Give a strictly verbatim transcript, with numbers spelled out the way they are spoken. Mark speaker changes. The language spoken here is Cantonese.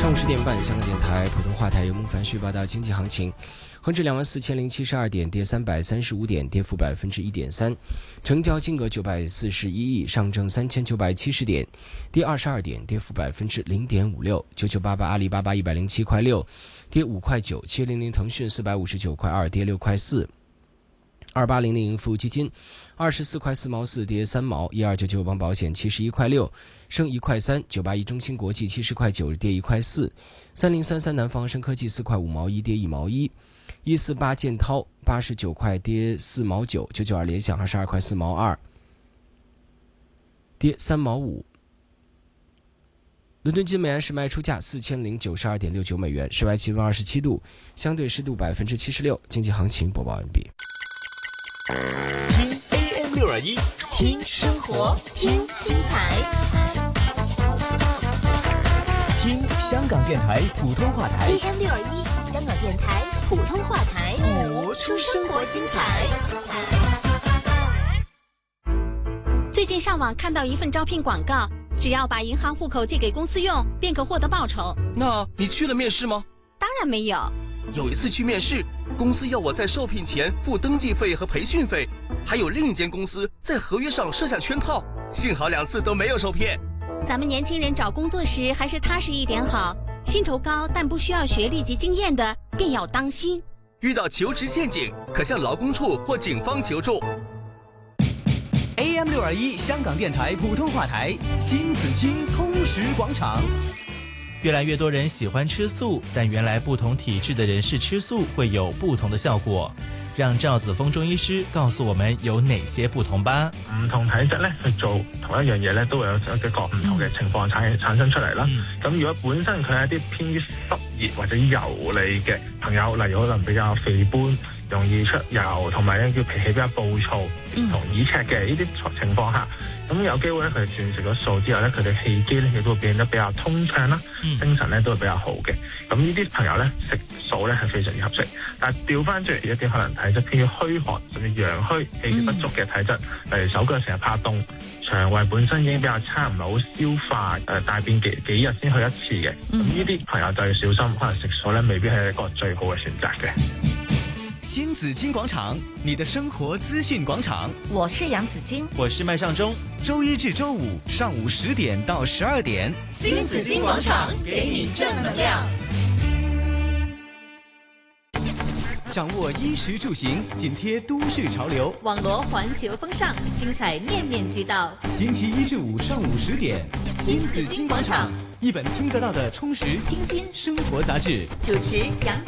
Speaker 1: 上午十点半，香港电台普通话台由孟凡旭报道经济行情。恒指两万四千零七十二点，跌三百三十五点，跌幅百分之一点三，成交金额九百四十一亿，上证三千九百七十点，跌二十二点，跌幅百分之零点五六。九九八八阿里巴巴一百零七块六，跌五块九。七零零腾讯四百五十九块二，跌六块四。二八零零盈富基金二十四块四毛四，跌三毛。一二九九邦保险七十一块六，升一块三。九八一中芯国际七十块九，跌一块四。三零三三南方生科技四块五毛一，跌一毛一。一四八建涛八十九块，跌四毛九。九九二联想二十二块四毛二，跌三毛五。伦敦金每安士卖出价四千零九十二点六九美元，室外气温二十七度，相对湿度百分之七十六。经济行情播报完毕。
Speaker 2: 听 A M 六二一，听生活，听精彩，听香港电台普通话台
Speaker 3: A M 六二一，香港电台普通话台，
Speaker 2: 播出生活精彩。
Speaker 3: 最近上网看到一份招聘广告，只要把银行户口借给公司用，便可获得报酬。
Speaker 4: 那你去了面试吗？
Speaker 3: 当然没有。
Speaker 4: 有一次去面试，公司要我在受聘前付登记费和培训费，还有另一间公司在合约上设下圈套，幸好两次都没有受骗。
Speaker 3: 咱们年轻人找工作时还是踏实一点好，薪酬高但不需要学历及经验的便要当心。
Speaker 4: 遇到求职陷阱，可向劳工处或警方求助。
Speaker 2: A M 六二一香港电台普通话台新紫金通识广场。
Speaker 5: 越来越多人喜欢吃素，但原来不同体质的人士吃素会有不同的效果。讓趙子峰中醫師告訴我們有哪些不同吧。
Speaker 6: 唔同體質咧去做同一樣嘢咧，都會有一個唔同嘅情況產產生出嚟啦。咁、嗯、如果本身佢係一啲偏於濕熱或者油膩嘅朋友，例如可能比較肥胖、容易出油，同埋咧叫脾氣比較暴躁同耳赤嘅呢啲情況下，咁有機會咧佢哋轉食咗素之後咧，佢哋氣機咧亦都會變得比較通暢啦，嗯、精神咧都會比較好嘅。咁呢啲朋友咧食素咧係非常之合適，但係調翻轉嚟一啲可能體質偏於虛寒甚至陽虛、氣血不足嘅體質，例如手腳成日怕凍，腸胃本身已經比較差，唔係好消化，誒、呃、大便幾幾日先去一次嘅。咁呢啲朋友就要小心，可能食素咧未必係一個最好嘅選擇嘅。
Speaker 2: 新紫金廣場，你的生活資訊廣場。
Speaker 3: 我是楊子晶，
Speaker 5: 我是麥尚中。
Speaker 2: 周一至周五上午十點到十二點，
Speaker 3: 新紫金廣場給你正能量。
Speaker 2: 掌握衣食住行，緊貼都市潮流，
Speaker 3: 網羅環球風尚，精彩面面俱到。
Speaker 2: 星期一至五上午十點，新紫金廣場，一本聽得到的充實清新生活雜誌。
Speaker 3: 主持楊